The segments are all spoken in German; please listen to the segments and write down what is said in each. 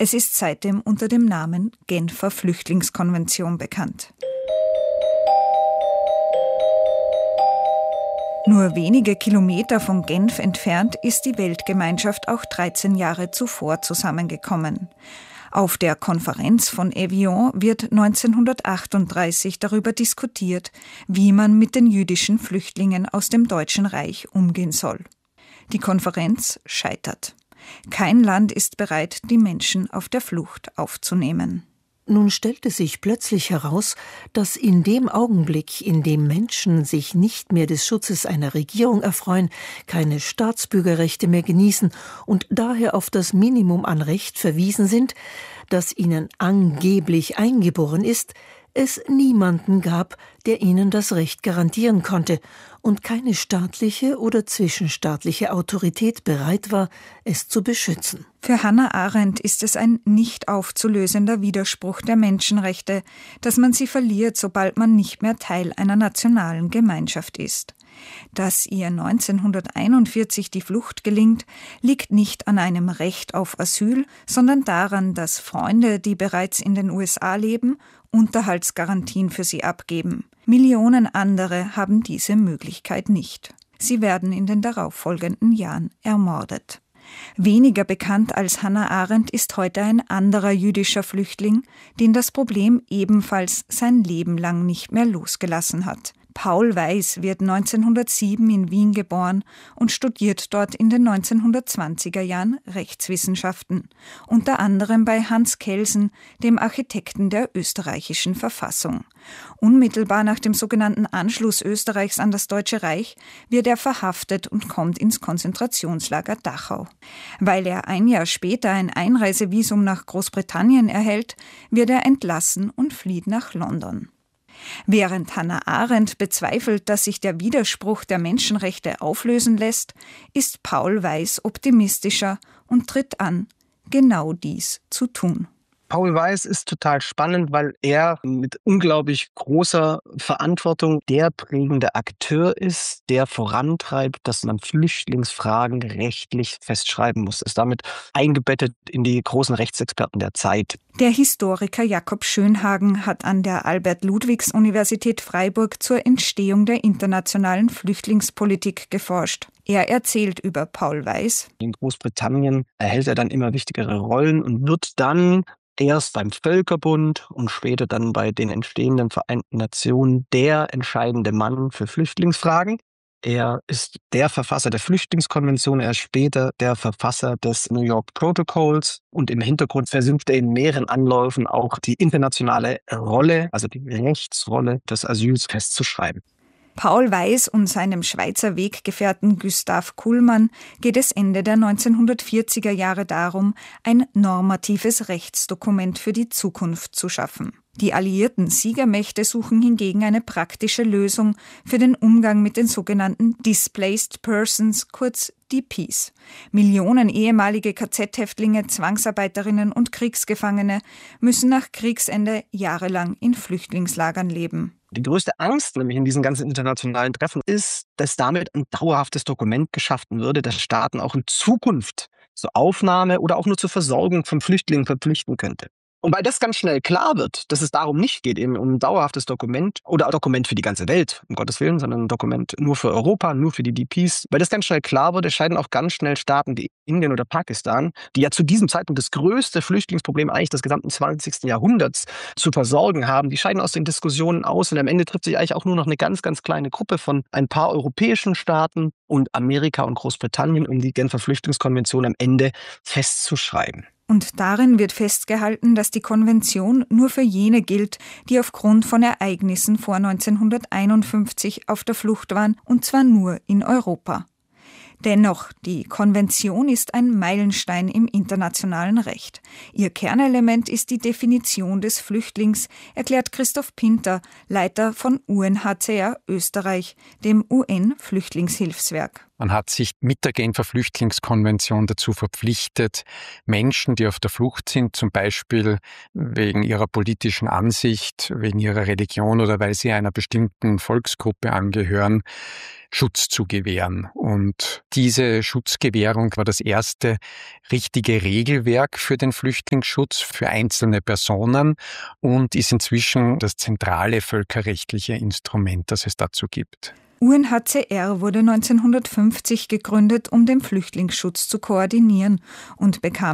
Es ist seitdem unter dem Namen Genfer Flüchtlingskonvention bekannt. Nur wenige Kilometer von Genf entfernt ist die Weltgemeinschaft auch 13 Jahre zuvor zusammengekommen. Auf der Konferenz von Evian wird 1938 darüber diskutiert, wie man mit den jüdischen Flüchtlingen aus dem Deutschen Reich umgehen soll. Die Konferenz scheitert. Kein Land ist bereit, die Menschen auf der Flucht aufzunehmen. Nun stellte sich plötzlich heraus, dass in dem Augenblick, in dem Menschen sich nicht mehr des Schutzes einer Regierung erfreuen, keine Staatsbürgerrechte mehr genießen und daher auf das Minimum an Recht verwiesen sind, das ihnen angeblich eingeboren ist, es niemanden gab, der ihnen das Recht garantieren konnte und keine staatliche oder zwischenstaatliche Autorität bereit war, es zu beschützen. Für Hannah Arendt ist es ein nicht aufzulösender Widerspruch der Menschenrechte, dass man sie verliert, sobald man nicht mehr Teil einer nationalen Gemeinschaft ist. Dass ihr 1941 die Flucht gelingt, liegt nicht an einem Recht auf Asyl, sondern daran, dass Freunde, die bereits in den USA leben, Unterhaltsgarantien für sie abgeben. Millionen andere haben diese Möglichkeit nicht. Sie werden in den darauffolgenden Jahren ermordet. Weniger bekannt als Hannah Arendt ist heute ein anderer jüdischer Flüchtling, den das Problem ebenfalls sein Leben lang nicht mehr losgelassen hat. Paul Weiß wird 1907 in Wien geboren und studiert dort in den 1920er Jahren Rechtswissenschaften, unter anderem bei Hans Kelsen, dem Architekten der österreichischen Verfassung. Unmittelbar nach dem sogenannten Anschluss Österreichs an das Deutsche Reich wird er verhaftet und kommt ins Konzentrationslager Dachau. Weil er ein Jahr später ein Einreisevisum nach Großbritannien erhält, wird er entlassen und flieht nach London. Während Hannah Arendt bezweifelt, dass sich der Widerspruch der Menschenrechte auflösen lässt, ist Paul Weiß optimistischer und tritt an, genau dies zu tun. Paul Weiß ist total spannend, weil er mit unglaublich großer Verantwortung der prägende Akteur ist, der vorantreibt, dass man Flüchtlingsfragen rechtlich festschreiben muss. Ist damit eingebettet in die großen Rechtsexperten der Zeit. Der Historiker Jakob Schönhagen hat an der Albert-Ludwigs-Universität Freiburg zur Entstehung der internationalen Flüchtlingspolitik geforscht. Er erzählt über Paul Weiß. In Großbritannien erhält er dann immer wichtigere Rollen und wird dann erst beim Völkerbund und später dann bei den entstehenden Vereinten Nationen der entscheidende Mann für Flüchtlingsfragen. Er ist der Verfasser der Flüchtlingskonvention, er ist später der Verfasser des New York Protocols und im Hintergrund versucht er in mehreren Anläufen auch die internationale Rolle, also die Rechtsrolle des Asyls festzuschreiben. Paul Weiß und seinem Schweizer Weggefährten Gustav Kullmann geht es Ende der 1940er Jahre darum, ein normatives Rechtsdokument für die Zukunft zu schaffen. Die alliierten Siegermächte suchen hingegen eine praktische Lösung für den Umgang mit den sogenannten Displaced Persons, kurz DPs. Millionen ehemalige KZ-Häftlinge, Zwangsarbeiterinnen und Kriegsgefangene müssen nach Kriegsende jahrelang in Flüchtlingslagern leben. Die größte Angst nämlich in diesen ganzen internationalen Treffen ist, dass damit ein dauerhaftes Dokument geschaffen würde, das Staaten auch in Zukunft zur Aufnahme oder auch nur zur Versorgung von Flüchtlingen verpflichten könnte. Und weil das ganz schnell klar wird, dass es darum nicht geht, eben um ein dauerhaftes Dokument oder ein Dokument für die ganze Welt, um Gottes Willen, sondern ein Dokument nur für Europa, nur für die DPs. Weil das ganz schnell klar wird, entscheiden auch ganz schnell Staaten wie Indien oder Pakistan, die ja zu diesem Zeitpunkt das größte Flüchtlingsproblem eigentlich des gesamten 20. Jahrhunderts zu versorgen haben. Die scheiden aus den Diskussionen aus und am Ende trifft sich eigentlich auch nur noch eine ganz, ganz kleine Gruppe von ein paar europäischen Staaten und Amerika und Großbritannien, um die Genfer Flüchtlingskonvention am Ende festzuschreiben. Und darin wird festgehalten, dass die Konvention nur für jene gilt, die aufgrund von Ereignissen vor 1951 auf der Flucht waren, und zwar nur in Europa. Dennoch, die Konvention ist ein Meilenstein im internationalen Recht. Ihr Kernelement ist die Definition des Flüchtlings, erklärt Christoph Pinter, Leiter von UNHCR Österreich, dem UN-Flüchtlingshilfswerk. Man hat sich mit der Genfer Flüchtlingskonvention dazu verpflichtet, Menschen, die auf der Flucht sind, zum Beispiel wegen ihrer politischen Ansicht, wegen ihrer Religion oder weil sie einer bestimmten Volksgruppe angehören, Schutz zu gewähren. Und diese Schutzgewährung war das erste richtige Regelwerk für den Flüchtlingsschutz für einzelne Personen und ist inzwischen das zentrale völkerrechtliche Instrument, das es dazu gibt. UNHCR wurde 1950 gegründet, um den Flüchtlingsschutz zu koordinieren und bekam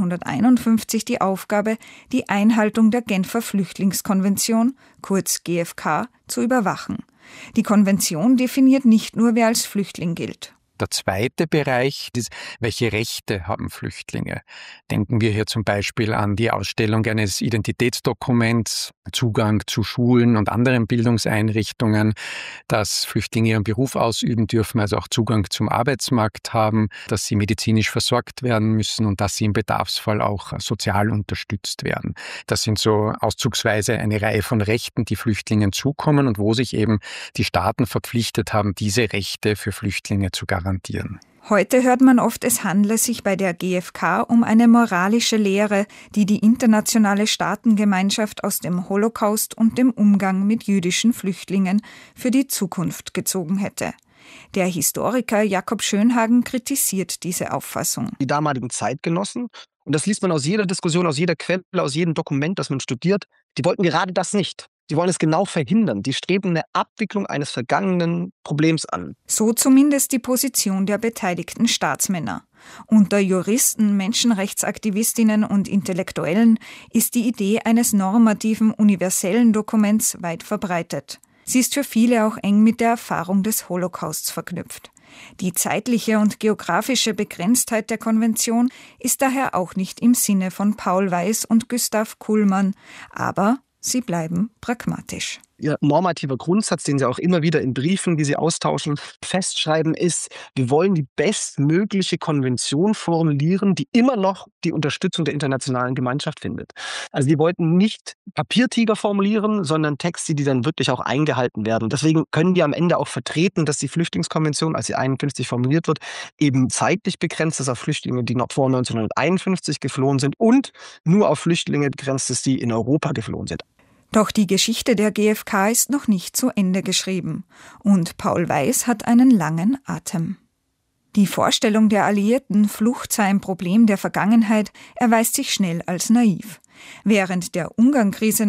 1951 die Aufgabe, die Einhaltung der Genfer Flüchtlingskonvention, kurz GFK, zu überwachen. Die Konvention definiert nicht nur, wer als Flüchtling gilt. Der zweite Bereich ist, welche Rechte haben Flüchtlinge? Denken wir hier zum Beispiel an die Ausstellung eines Identitätsdokuments, Zugang zu Schulen und anderen Bildungseinrichtungen, dass Flüchtlinge ihren Beruf ausüben dürfen, also auch Zugang zum Arbeitsmarkt haben, dass sie medizinisch versorgt werden müssen und dass sie im Bedarfsfall auch sozial unterstützt werden. Das sind so auszugsweise eine Reihe von Rechten, die Flüchtlingen zukommen und wo sich eben die Staaten verpflichtet haben, diese Rechte für Flüchtlinge zu garantieren. Heute hört man oft, es handle sich bei der GFK um eine moralische Lehre, die die internationale Staatengemeinschaft aus dem Holocaust und dem Umgang mit jüdischen Flüchtlingen für die Zukunft gezogen hätte. Der Historiker Jakob Schönhagen kritisiert diese Auffassung. Die damaligen Zeitgenossen, und das liest man aus jeder Diskussion, aus jeder Quelle, aus jedem Dokument, das man studiert, die wollten gerade das nicht. Die wollen es genau verhindern. Die streben eine Abwicklung eines vergangenen Problems an. So zumindest die Position der beteiligten Staatsmänner. Unter Juristen, Menschenrechtsaktivistinnen und Intellektuellen ist die Idee eines normativen, universellen Dokuments weit verbreitet. Sie ist für viele auch eng mit der Erfahrung des Holocausts verknüpft. Die zeitliche und geografische Begrenztheit der Konvention ist daher auch nicht im Sinne von Paul Weiß und Gustav Kullmann, aber sie bleiben pragmatisch. Ihr normativer Grundsatz, den Sie auch immer wieder in Briefen, die Sie austauschen, festschreiben, ist, wir wollen die bestmögliche Konvention formulieren, die immer noch die Unterstützung der internationalen Gemeinschaft findet. Also die wollten nicht Papiertiger formulieren, sondern Texte, die dann wirklich auch eingehalten werden. Deswegen können die am Ende auch vertreten, dass die Flüchtlingskonvention, als sie 51 formuliert wird, eben zeitlich begrenzt ist auf Flüchtlinge, die noch vor 1951 geflohen sind und nur auf Flüchtlinge begrenzt ist, die in Europa geflohen sind. Doch die Geschichte der GfK ist noch nicht zu Ende geschrieben und Paul Weiß hat einen langen Atem. Die Vorstellung der Alliierten, Flucht sei ein Problem der Vergangenheit, erweist sich schnell als naiv. Während der Ungarn-Krise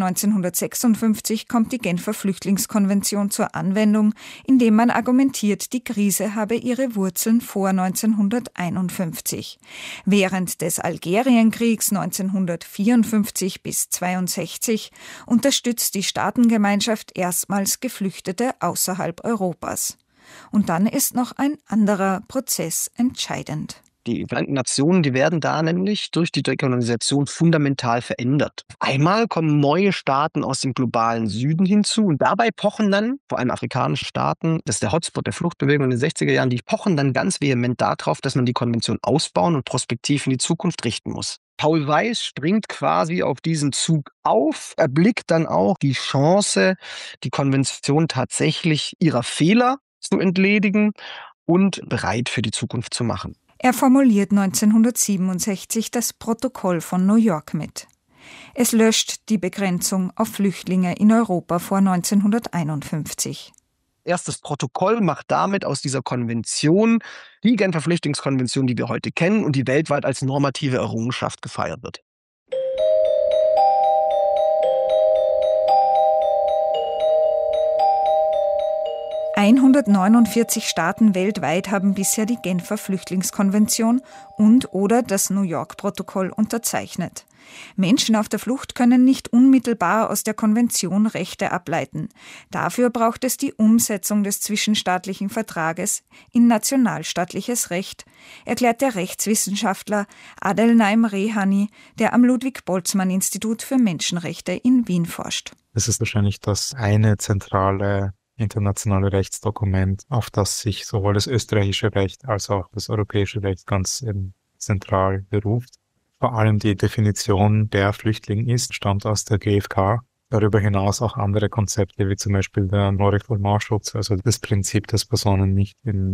1956 kommt die Genfer Flüchtlingskonvention zur Anwendung, indem man argumentiert, die Krise habe ihre Wurzeln vor 1951. Während des Algerienkriegs 1954 bis 1962 unterstützt die Staatengemeinschaft erstmals Geflüchtete außerhalb Europas. Und dann ist noch ein anderer Prozess entscheidend. Die Vereinten Nationen, die werden da nämlich durch die Dekolonisation fundamental verändert. Einmal kommen neue Staaten aus dem globalen Süden hinzu und dabei pochen dann, vor allem afrikanische Staaten, das ist der Hotspot der Fluchtbewegung in den 60er Jahren, die pochen dann ganz vehement darauf, dass man die Konvention ausbauen und prospektiv in die Zukunft richten muss. Paul Weiß springt quasi auf diesen Zug auf, erblickt dann auch die Chance, die Konvention tatsächlich ihrer Fehler zu entledigen und bereit für die Zukunft zu machen. Er formuliert 1967 das Protokoll von New York mit. Es löscht die Begrenzung auf Flüchtlinge in Europa vor 1951. Erst das Protokoll macht damit aus dieser Konvention die Genfer Flüchtlingskonvention, die wir heute kennen und die weltweit als normative Errungenschaft gefeiert wird. ...149 Staaten weltweit haben bisher die Genfer Flüchtlingskonvention und/oder das New York-Protokoll unterzeichnet. Menschen auf der Flucht können nicht unmittelbar aus der Konvention Rechte ableiten. Dafür braucht es die Umsetzung des zwischenstaatlichen Vertrages in nationalstaatliches Recht, erklärt der Rechtswissenschaftler Adel Naim Rehani, der am Ludwig-Boltzmann-Institut für Menschenrechte in Wien forscht. Es ist wahrscheinlich das eine zentrale internationale Rechtsdokument, auf das sich sowohl das österreichische Recht als auch das europäische Recht ganz zentral beruft. Vor allem die Definition, der Flüchtling ist, stammt aus der GfK. Darüber hinaus auch andere Konzepte, wie zum Beispiel der Non-Refoulement-Schutz, also das Prinzip, dass Personen nicht in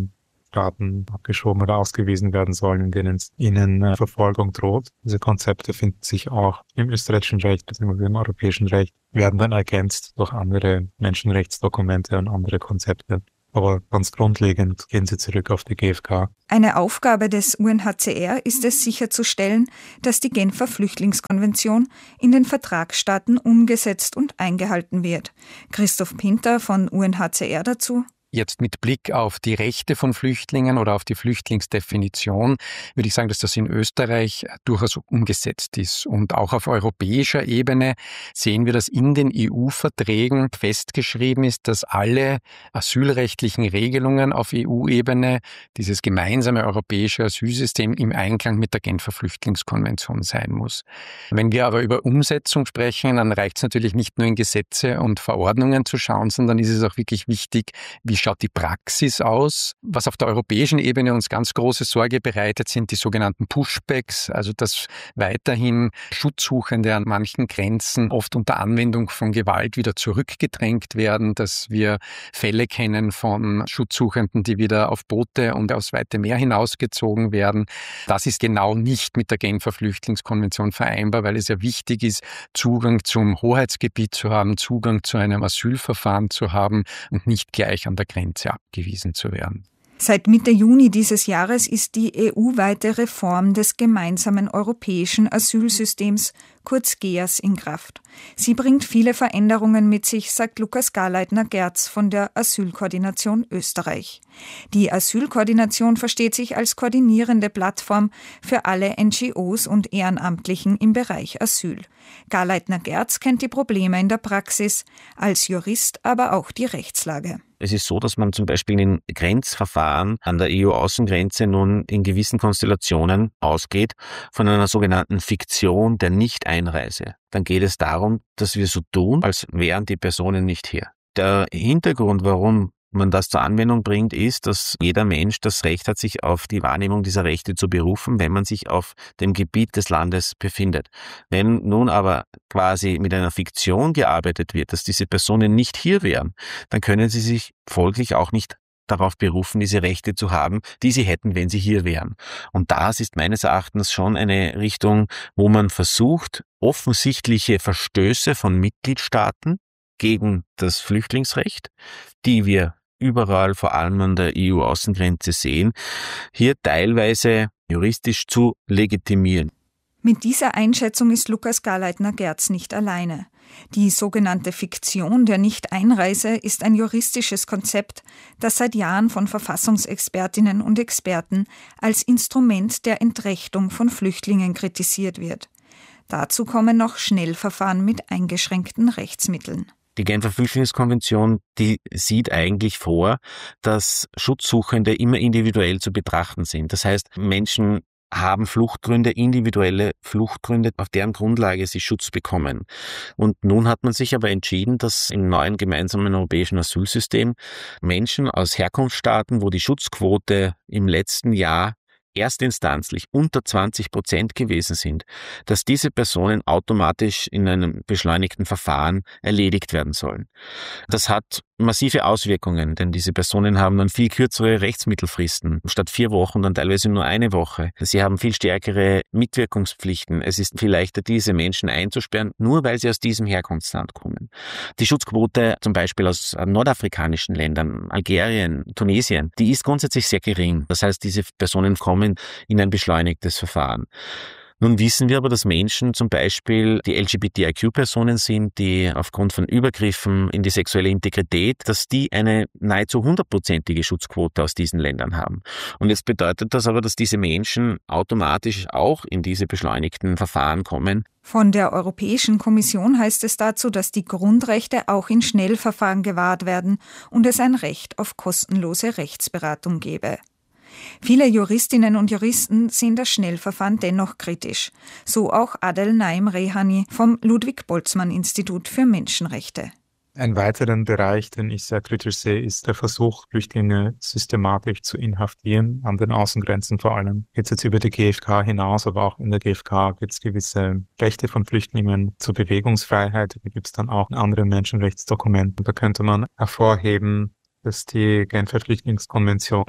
Staaten abgeschoben oder ausgewiesen werden sollen, in denen ihnen Verfolgung droht. Diese Konzepte finden sich auch im österreichischen Recht bzw. im europäischen Recht, werden dann ergänzt durch andere Menschenrechtsdokumente und andere Konzepte. Aber ganz grundlegend gehen sie zurück auf die GfK. Eine Aufgabe des UNHCR ist es sicherzustellen, dass die Genfer Flüchtlingskonvention in den Vertragsstaaten umgesetzt und eingehalten wird. Christoph Pinter von UNHCR dazu. Jetzt mit Blick auf die Rechte von Flüchtlingen oder auf die Flüchtlingsdefinition würde ich sagen, dass das in Österreich durchaus umgesetzt ist. Und auch auf europäischer Ebene sehen wir, dass in den EU-Verträgen festgeschrieben ist, dass alle asylrechtlichen Regelungen auf EU-Ebene, dieses gemeinsame europäische Asylsystem im Einklang mit der Genfer Flüchtlingskonvention sein muss. Wenn wir aber über Umsetzung sprechen, dann reicht es natürlich nicht nur in Gesetze und Verordnungen zu schauen, sondern ist es auch wirklich wichtig, wie schaut die Praxis aus? Was auf der europäischen Ebene uns ganz große Sorge bereitet, sind die sogenannten Pushbacks, also dass weiterhin Schutzsuchende an manchen Grenzen oft unter Anwendung von Gewalt wieder zurückgedrängt werden, dass wir Fälle kennen von Schutzsuchenden, die wieder auf Boote und aufs weite Meer hinausgezogen werden. Das ist genau nicht mit der Genfer Flüchtlingskonvention vereinbar, weil es ja wichtig ist, Zugang zum Hoheitsgebiet zu haben, Zugang zu einem Asylverfahren zu haben und nicht gleich an der Grenze abgewiesen zu werden. Seit Mitte Juni dieses Jahres ist die EU-weite Reform des gemeinsamen europäischen Asylsystems, kurz GEAS, in Kraft. Sie bringt viele Veränderungen mit sich, sagt Lukas Garleitner-Gerz von der Asylkoordination Österreich. Die Asylkoordination versteht sich als koordinierende Plattform für alle NGOs und Ehrenamtlichen im Bereich Asyl. Garleitner-Gerz kennt die Probleme in der Praxis, als Jurist aber auch die Rechtslage. Es ist so, dass man zum Beispiel in Grenzverfahren an der EU-Außengrenze nun in gewissen Konstellationen ausgeht von einer sogenannten Fiktion der Nichteinreise. Dann geht es darum, dass wir so tun, als wären die Personen nicht hier. Der Hintergrund, warum man das zur Anwendung bringt, ist, dass jeder Mensch das Recht hat, sich auf die Wahrnehmung dieser Rechte zu berufen, wenn man sich auf dem Gebiet des Landes befindet. Wenn nun aber quasi mit einer Fiktion gearbeitet wird, dass diese Personen nicht hier wären, dann können sie sich folglich auch nicht darauf berufen, diese Rechte zu haben, die sie hätten, wenn sie hier wären. Und das ist meines Erachtens schon eine Richtung, wo man versucht, offensichtliche Verstöße von Mitgliedstaaten gegen das Flüchtlingsrecht, die wir überall, vor allem an der EU-Außengrenze sehen, hier teilweise juristisch zu legitimieren. Mit dieser Einschätzung ist Lukas Garleitner-Gerz nicht alleine. Die sogenannte Fiktion der Nichteinreise ist ein juristisches Konzept, das seit Jahren von Verfassungsexpertinnen und Experten als Instrument der Entrechtung von Flüchtlingen kritisiert wird. Dazu kommen noch Schnellverfahren mit eingeschränkten Rechtsmitteln. Die Genfer Flüchtlingskonvention, die sieht eigentlich vor, dass Schutzsuchende immer individuell zu betrachten sind. Das heißt, Menschen haben Fluchtgründe, individuelle Fluchtgründe, auf deren Grundlage sie Schutz bekommen. Und nun hat man sich aber entschieden, dass im neuen gemeinsamen europäischen Asylsystem Menschen aus Herkunftsstaaten, wo die Schutzquote im letzten Jahr erstinstanzlich unter 20% gewesen sind, dass diese Personen automatisch in einem beschleunigten Verfahren erledigt werden sollen. Das hat massive Auswirkungen, denn diese Personen haben dann viel kürzere Rechtsmittelfristen, statt 4 Wochen dann teilweise nur 1 Woche. Sie haben viel stärkere Mitwirkungspflichten. Es ist viel leichter, diese Menschen einzusperren, nur weil sie aus diesem Herkunftsland kommen. Die Schutzquote zum Beispiel aus nordafrikanischen Ländern, Algerien, Tunesien, die ist grundsätzlich sehr gering. Das heißt, diese Personen kommen in ein beschleunigtes Verfahren. Nun wissen wir aber, dass Menschen zum Beispiel die LGBTIQ-Personen sind, die aufgrund von Übergriffen in die sexuelle Integrität, dass die eine nahezu 100%ige Schutzquote aus diesen Ländern haben. Und jetzt bedeutet das aber, dass diese Menschen automatisch auch in diese beschleunigten Verfahren kommen. Von der Europäischen Kommission heißt es dazu, dass die Grundrechte auch in Schnellverfahren gewahrt werden und es ein Recht auf kostenlose Rechtsberatung gebe. Viele Juristinnen und Juristen sehen das Schnellverfahren dennoch kritisch. So auch Adel Naim Rehani vom Ludwig-Boltzmann-Institut für Menschenrechte. Ein weiterer Bereich, den ich sehr kritisch sehe, ist der Versuch, Flüchtlinge systematisch zu inhaftieren, an den Außengrenzen vor allem. Geht es jetzt über die GfK hinaus, aber auch in der GfK gibt es gewisse Rechte von Flüchtlingen zur Bewegungsfreiheit. Da gibt es dann auch andere Menschenrechtsdokumente. Da könnte man hervorheben, dass die Genfer Flüchtlingskonvention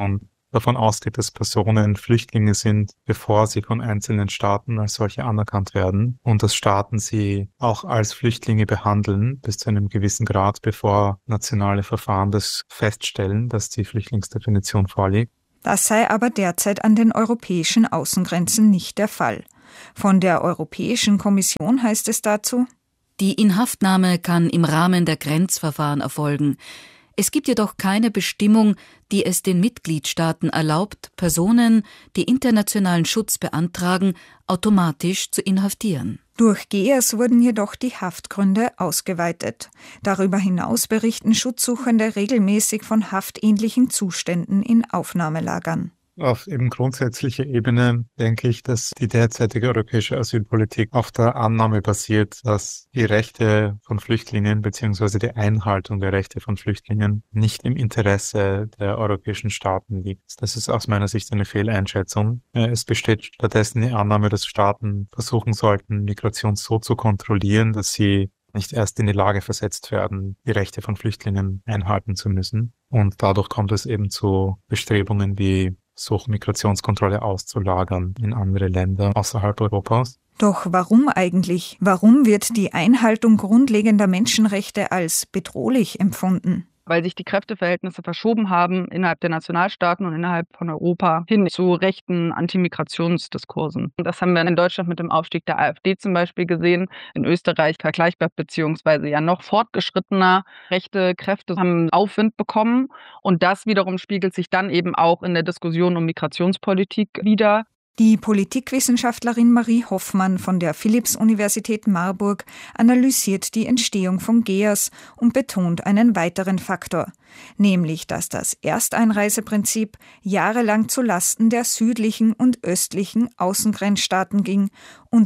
davon ausgeht, dass Personen Flüchtlinge sind, bevor sie von einzelnen Staaten als solche anerkannt werden und dass Staaten sie auch als Flüchtlinge behandeln bis zu einem gewissen Grad, bevor nationale Verfahren das feststellen, dass die Flüchtlingsdefinition vorliegt. Das sei aber derzeit an den europäischen Außengrenzen nicht der Fall. Von der Europäischen Kommission heißt es dazu: Die Inhaftnahme kann im Rahmen der Grenzverfahren erfolgen. Es gibt jedoch keine Bestimmung, die es den Mitgliedstaaten erlaubt, Personen, die internationalen Schutz beantragen, automatisch zu inhaftieren. Durch GEAS wurden jedoch die Haftgründe ausgeweitet. Darüber hinaus berichten Schutzsuchende regelmäßig von haftähnlichen Zuständen in Aufnahmelagern. Auf eben grundsätzlicher Ebene denke ich, dass die derzeitige europäische Asylpolitik auf der Annahme basiert, dass die Rechte von Flüchtlingen bzw. die Einhaltung der Rechte von Flüchtlingen nicht im Interesse der europäischen Staaten liegt. Das ist aus meiner Sicht eine Fehleinschätzung. Es besteht stattdessen die Annahme, dass Staaten versuchen sollten, Migration so zu kontrollieren, dass sie nicht erst in die Lage versetzt werden, die Rechte von Flüchtlingen einhalten zu müssen. Und dadurch kommt es eben zu Bestrebungen wie Migrationskontrolle auszulagern in andere Länder außerhalb Europas. Doch warum eigentlich? Warum wird die Einhaltung grundlegender Menschenrechte als bedrohlich empfunden? Weil sich die Kräfteverhältnisse verschoben haben innerhalb der Nationalstaaten und innerhalb von Europa hin zu rechten Antimigrationsdiskursen. Und das haben wir in Deutschland mit dem Aufstieg der AfD zum Beispiel gesehen. In Österreich vergleichbar beziehungsweise ja noch fortgeschrittener. Rechte Kräfte haben Aufwind bekommen und das wiederum spiegelt sich dann eben auch in der Diskussion um Migrationspolitik wider. Die Politikwissenschaftlerin Marie Hoffmann von der Philipps-Universität Marburg analysiert die Entstehung von GEAS und betont einen weiteren Faktor, nämlich dass das Ersteinreiseprinzip jahrelang zu Lasten der südlichen und östlichen Außengrenzstaaten ging und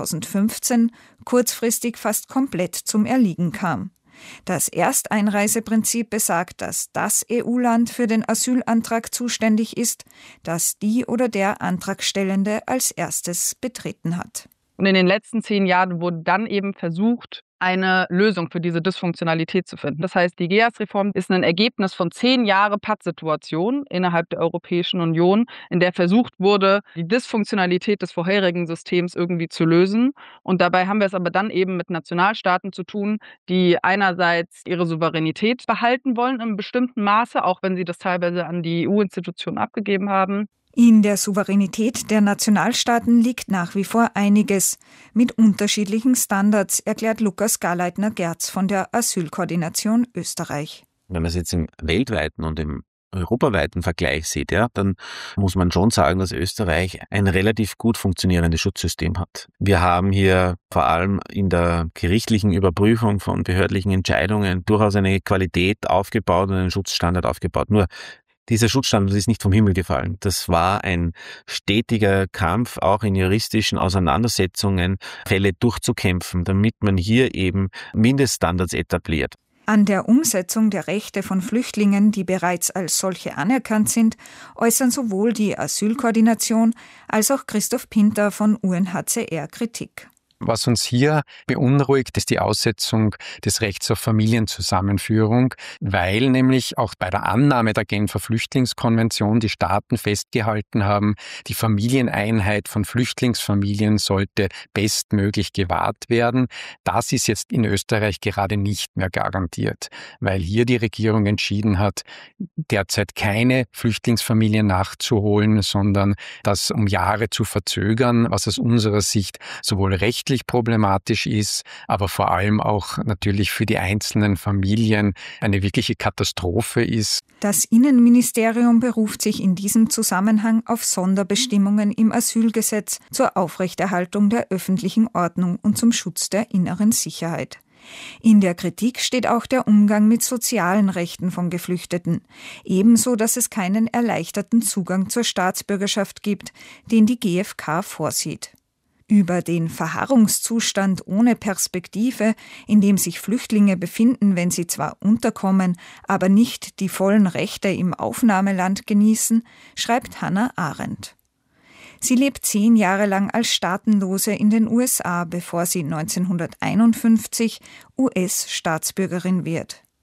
2015 kurzfristig fast komplett zum Erliegen kam. Das Ersteinreiseprinzip besagt, dass das EU-Land für den Asylantrag zuständig ist, das die oder der Antragstellende als erstes betreten hat. Und in den letzten 10 Jahren wurde dann eben versucht, eine Lösung für diese Dysfunktionalität zu finden. Das heißt, die GEAS-Reform ist ein Ergebnis von 10 Jahren Pattsituation innerhalb der Europäischen Union, in der versucht wurde, die Dysfunktionalität des vorherigen Systems irgendwie zu lösen. Und dabei haben wir es aber dann eben mit Nationalstaaten zu tun, die einerseits ihre Souveränität behalten wollen in einem bestimmten Maße, auch wenn sie das teilweise an die EU-Institutionen abgegeben haben. In der Souveränität der Nationalstaaten liegt nach wie vor einiges. Mit unterschiedlichen Standards, erklärt Lukas Garleitner-Gerz von der Asylkoordination Österreich. Wenn man es jetzt im weltweiten und im europaweiten Vergleich sieht, ja, dann muss man schon sagen, dass Österreich ein relativ gut funktionierendes Schutzsystem hat. Wir haben hier vor allem in der gerichtlichen Überprüfung von behördlichen Entscheidungen durchaus eine Qualität aufgebaut und einen Schutzstandard aufgebaut. Nur dieser Schutzstandard ist nicht vom Himmel gefallen. Das war ein stetiger Kampf, auch in juristischen Auseinandersetzungen, Fälle durchzukämpfen, damit man hier eben Mindeststandards etabliert. An der Umsetzung der Rechte von Flüchtlingen, die bereits als solche anerkannt sind, äußern sowohl die Asylkoordination als auch Christoph Pinter von UNHCR Kritik. Was uns hier beunruhigt, ist die Aussetzung des Rechts auf Familienzusammenführung, weil nämlich auch bei der Annahme der Genfer Flüchtlingskonvention die Staaten festgehalten haben, die Familieneinheit von Flüchtlingsfamilien sollte bestmöglich gewahrt werden. Das ist jetzt in Österreich gerade nicht mehr garantiert, weil hier die Regierung entschieden hat, derzeit keine Flüchtlingsfamilien nachzuholen, sondern das um Jahre zu verzögern, was aus unserer Sicht sowohl rechtlich problematisch ist, aber vor allem auch natürlich für die einzelnen Familien eine wirkliche Katastrophe ist. Das Innenministerium beruft sich in diesem Zusammenhang auf Sonderbestimmungen im Asylgesetz zur Aufrechterhaltung der öffentlichen Ordnung und zum Schutz der inneren Sicherheit. In der Kritik steht auch der Umgang mit sozialen Rechten von Geflüchteten, ebenso, dass es keinen erleichterten Zugang zur Staatsbürgerschaft gibt, den die GfK vorsieht. Über den Verharrungszustand ohne Perspektive, in dem sich Flüchtlinge befinden, wenn sie zwar unterkommen, aber nicht die vollen Rechte im Aufnahmeland genießen, schreibt Hannah Arendt. Sie lebt 10 Jahre lang als Staatenlose in den USA, bevor sie 1951 US-Staatsbürgerin wird.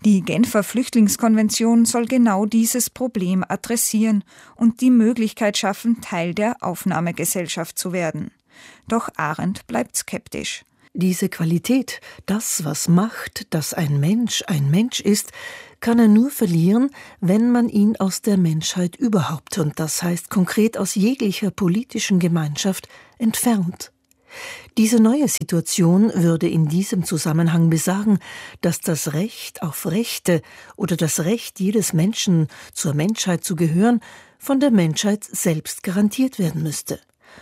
Die Genfer Flüchtlingskonvention soll genau dieses Problem adressieren und die Möglichkeit schaffen, Teil der Aufnahmegesellschaft zu werden. Doch Arendt bleibt skeptisch. Diese Qualität, das, was macht, dass ein Mensch ist, kann er nur verlieren, wenn man ihn aus der Menschheit überhaupt, und das heißt konkret aus jeglicher politischen Gemeinschaft, entfernt. Diese neue Situation würde in diesem Zusammenhang besagen, dass das Recht auf Rechte oder das Recht jedes Menschen, zur Menschheit zu gehören, von der Menschheit selbst garantiert werden müsste.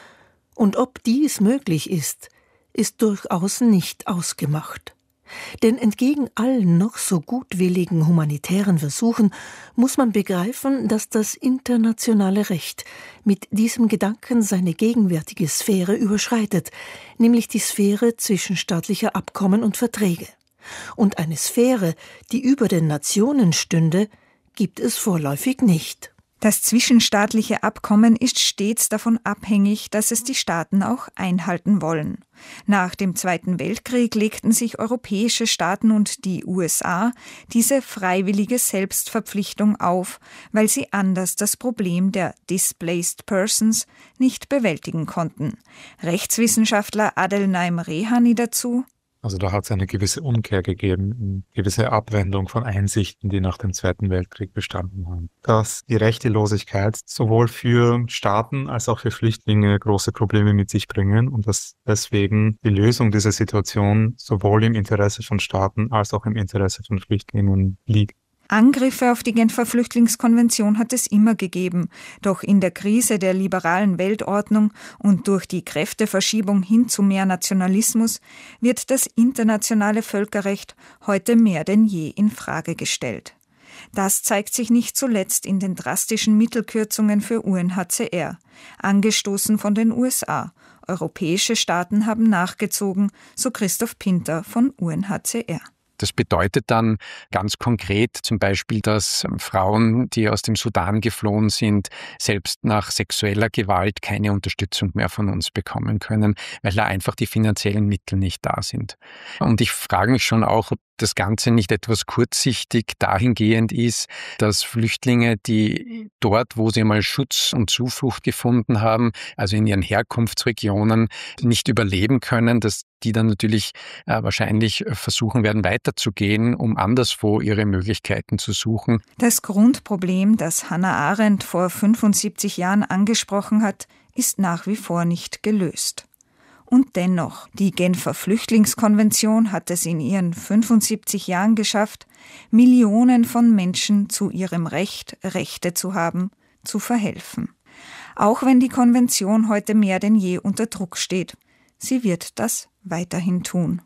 Und ob dies möglich ist durchaus nicht ausgemacht. Denn entgegen allen noch so gutwilligen humanitären Versuchen muss man begreifen, dass das internationale Recht mit diesem Gedanken seine gegenwärtige Sphäre überschreitet, nämlich die Sphäre zwischenstaatlicher Abkommen und Verträge. Und eine Sphäre, die über den Nationen stünde, gibt es vorläufig nicht. Das zwischenstaatliche Abkommen ist stets davon abhängig, dass es die Staaten auch einhalten wollen. Nach dem Zweiten Weltkrieg legten sich europäische Staaten und die USA diese freiwillige Selbstverpflichtung auf, weil sie anders das Problem der Displaced Persons nicht bewältigen konnten. Rechtswissenschaftler Adelnaim Rehani dazu: Also da hat es eine gewisse Umkehr gegeben, eine gewisse Abwendung von Einsichten, die nach dem Zweiten Weltkrieg bestanden haben. Dass die Rechtelosigkeit sowohl für Staaten als auch für Flüchtlinge große Probleme mit sich bringen und dass deswegen die Lösung dieser Situation sowohl im Interesse von Staaten als auch im Interesse von Flüchtlingen liegt. Angriffe auf die Genfer Flüchtlingskonvention hat es immer gegeben, doch in der Krise der liberalen Weltordnung und durch die Kräfteverschiebung hin zu mehr Nationalismus wird das internationale Völkerrecht heute mehr denn je in Frage gestellt. Das zeigt sich nicht zuletzt in den drastischen Mittelkürzungen für UNHCR, angestoßen von den USA. Europäische Staaten haben nachgezogen, so Christoph Pinter von UNHCR. Das bedeutet dann ganz konkret zum Beispiel, dass Frauen, die aus dem Sudan geflohen sind, selbst nach sexueller Gewalt keine Unterstützung mehr von uns bekommen können, weil da einfach die finanziellen Mittel nicht da sind. Und ich frage mich schon auch, ob das Ganze nicht etwas kurzsichtig dahingehend ist, dass Flüchtlinge, die dort, wo sie mal Schutz und Zuflucht gefunden haben, also in ihren Herkunftsregionen, nicht überleben können, dass die dann natürlich wahrscheinlich versuchen werden, weiterzugehen, um anderswo ihre Möglichkeiten zu suchen. Das Grundproblem, das Hannah Arendt vor 75 Jahren angesprochen hat, ist nach wie vor nicht gelöst. Und dennoch, die Genfer Flüchtlingskonvention hat es in ihren 75 Jahren geschafft, Millionen von Menschen zu ihrem Recht, Rechte zu haben, zu verhelfen. Auch wenn die Konvention heute mehr denn je unter Druck steht. Sie wird das weiterhin tun.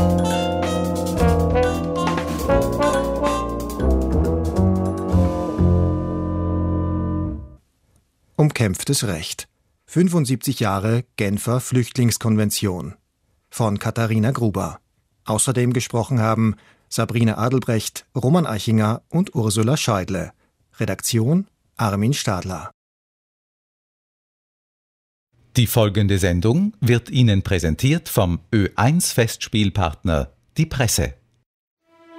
Umkämpftes Recht. 75 Jahre Genfer Flüchtlingskonvention. Von Katharina Gruber. Außerdem gesprochen haben Sabrina Adelbrecht, Roman Eichinger und Ursula Scheidle. Redaktion Armin Stadler. Die folgende Sendung wird Ihnen präsentiert vom Ö1-Festspielpartner Die Presse.